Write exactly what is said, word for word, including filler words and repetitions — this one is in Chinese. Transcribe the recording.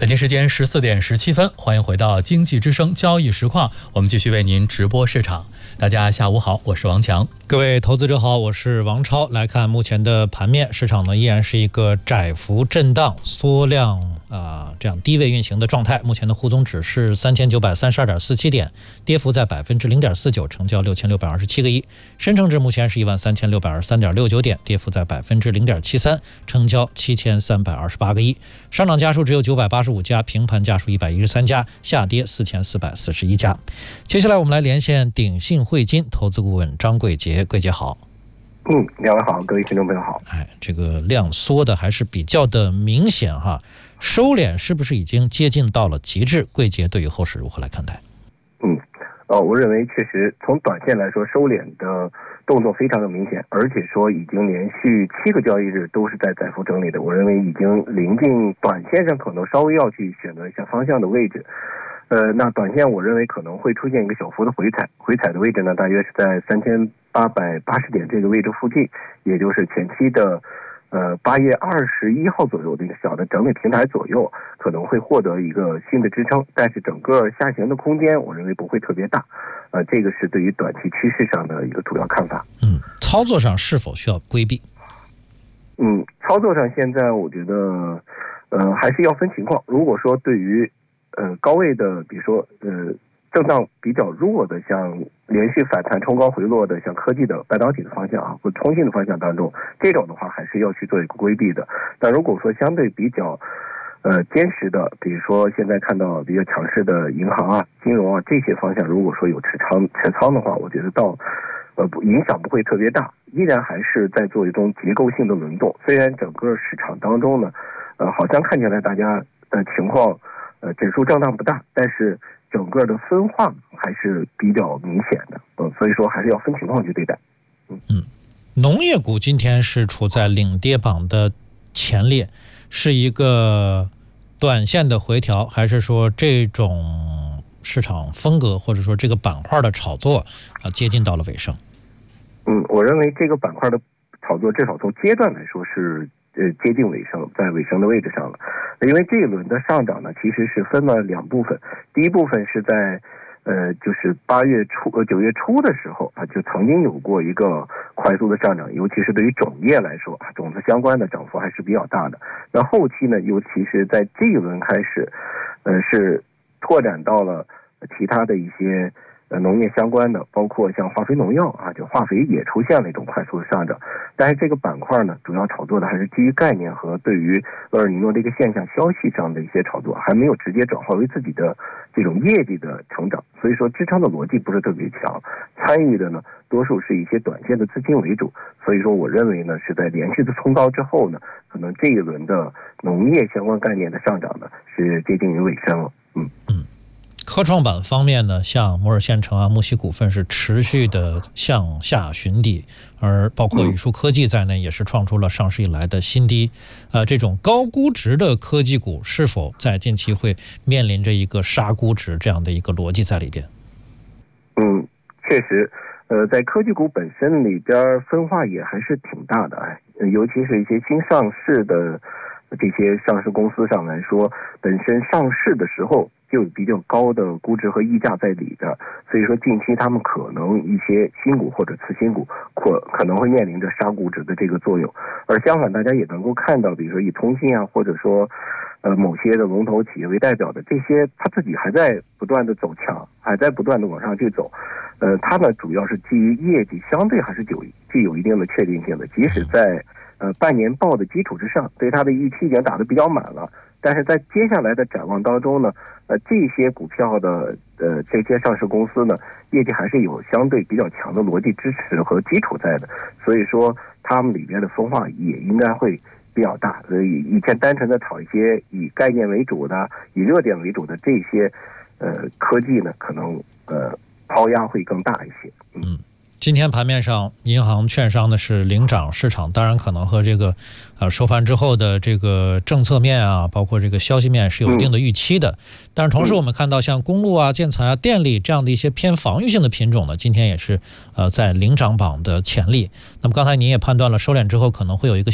北京时间十四点十七分，欢迎回到经济之声交易实况，我们继续为您直播市场。大家下午好，我是王强。 各位投资者好，我是王超。来看目前的盘面，市场呢依然是一个窄幅震荡、缩量啊、呃、这样低位运行的状态。目前的沪综指是三千九百三十二点四七点，跌幅在百分之零点四九，成交六千六百二十七个亿。深成指目前是一万三千六百二十三点六九点，跌幅在百分之零点七三，成交七千三百二十八个亿。上涨家数只有九百八十五家，平盘家数一百一十三家，下跌四千四百四十一家。接下来我们来连线鼎信汇金投资顾问张贵杰，贵杰好。 嗯，两位好，各位听众朋友好。 哎，这个量缩的还是比较的明显哈，收敛是不是已经接近到了极致？贵杰对于后市如何来看待？ 嗯，呃，我认为确实从短线来说，收敛的动作非常的明显，而且说已经连续七个交易日都是在窄幅整理的。我认为已经临近短线上可能稍微要去选择一下方向的位置。呃，那短线我认为可能会出现一个小幅的回踩，回踩的位置呢，大约是在三千八百八十点这个位置附近，也就是前期的呃八月二十一号左右的一个小的整理平台左右，可能会获得一个新的支撑，但是整个下行的空间，我认为不会特别大。呃，这个是对于短期趋势上的一个主要看法。 嗯，操作上是否需要规避？ 嗯，操作上现在我觉得，呃，还是要分情况。如果说对于呃，高位的，比如说呃，震荡比较弱的，像连续反弹冲高回落的，像科技的、半导体的方向啊，或通信的方向当中，这种的话还是要去做一个规避的。但如果说相对比较呃坚实的，比如说现在看到比较强势的银行啊、金融啊这些方向，如果说有持仓持仓的话，我觉得到呃不影响不会特别大，依然还是在做一种结构性的轮动。虽然整个市场当中呢，呃，好像看起来大家的情况。呃，指数震荡不大，但是整个的分化还是比较明显的，嗯，所以说还是要分情况去对待。 嗯嗯，农业股今天是处在领跌榜的前列，是一个短线的回调，还是说这种市场风格或者说这个板块的炒作啊接近到了尾声？ 嗯，我认为这个板块的炒作至少从阶段来说是呃接近尾声，在尾声的位置上了。因为这一轮的上涨呢，其实是分了两部分。第一部分是在，呃，就是八月初、呃九月初的时候啊，就曾经有过一个快速的上涨，尤其是对于种业来说啊，种子相关的涨幅还是比较大的。那后期呢，尤其是在这一轮开始，呃，是拓展到了其他的一些呃农业相关的，包括像化肥农药啊，就化肥也出现了一种快速的上涨。但是这个板块呢，主要炒作的还是基于概念和对于厄尔尼诺这个现象消息上的一些炒作，还没有直接转化为自己的这种业绩的成长，所以说支撑的逻辑不是特别强，参与的呢多数是一些短线的资金为主，所以说我认为呢是在连续的冲高之后呢，可能这一轮的农业相关概念的上涨呢是接近于尾声了。嗯嗯。科创板方面呢，像摩尔县城啊、木西股份是持续的向下寻底，而包括宇树科技在内也是创出了上市以来的新低。呃，这种高估值的科技股是否在近期会面临着一个杀估值这样的一个逻辑在里边？ 嗯，确实，呃，在科技股本身里边分化也还是挺大的，哎，尤其是一些新上市的这些上市公司上来说，本身上市的时候就有比较高的估值和溢价在里边，所以说近期他们可能一些新股或者次新股可可能会面临着杀估值的这个作用。而相反，大家也能够看到，比如说以通信啊，或者说呃某些的龙头企业为代表的这些，他自己还在不断的走强，还在不断的往上去走。呃，它呢主要是基于业绩相对还是有具有一定的确定性的，即使在呃半年报的基础之上，对它的预期已经打得比较满了。但是在接下来的展望当中呢，呃，这些股票的呃这些上市公司呢，业绩还是有相对比较强的逻辑支持和基础在的，所以说他们里边的分化也应该会比较大。所以以前单纯的炒一些以概念为主的、以热点为主的这些呃科技呢，可能呃抛压会更大一些。嗯。 嗯今天盘面上，银行、券商呢是领涨，市场当然可能和这个呃收盘之后的这个政策面啊，包括这个消息面是有一定的预期的。但是同时我们看到像公路啊、建材啊、电力这样的一些偏防御性的品种呢，今天也是呃在领涨榜的前列。那么刚才您也判断了，收敛之后可能会有一个